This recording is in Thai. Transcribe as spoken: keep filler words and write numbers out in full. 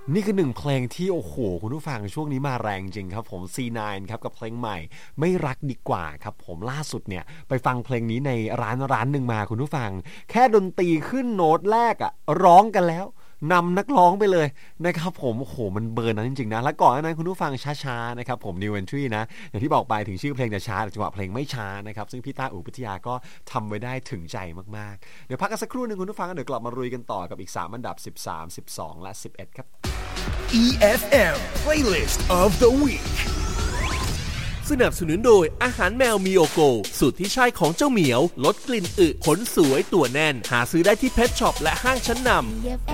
นี่คือหนึ่งเพลงที่โอ้โหคุณผู้ฟังช่วงนี้มาแรงจริงครับผม ซี ไนน์ ครับกับเพลงใหม่ไม่รักดีกว่าครับผมล่าสุดเนี่ยไปฟังเพลงนี้ในร้านร้านหนึ่งมาคุณผู้ฟังแค่ดนตรีขึ้นโน้ตแรกอะร้องกันแล้วนำนักร้องไปเลยนะครับผมโอ้โหมันเบิร์นนั้นจริงๆนะแล้วก่อนหน้านั้นคุณผู้ฟังช้าๆนะครับผม New Entry นะอย่างที่บอกไปถึงชื่อเพลงจะช้าแต่จังหวะเพลงไม่ช้านะครับซึ่งพี่ต้าอู่พิทยาก็ทำไว้ได้ถึงใจมากๆเดี๋ยวพักกันสักครู่นึงคุณผู้ฟังเดี๋ยวกลับมาลุยกันต่อกับอีกสามอันดับสิบสาม สิบสองและสิบเอ็ดครับอี เอฟ เอ็ม Playlist of the Week สนับสนุนโดยอาหารแมวมิโอโกสูตรที่ใช่ของเจ้าเหมียวลดกลิ่นอึขนสวยตัวแน่นหาซื้อได้ที่เพทช็อปและห้างชั้นนำ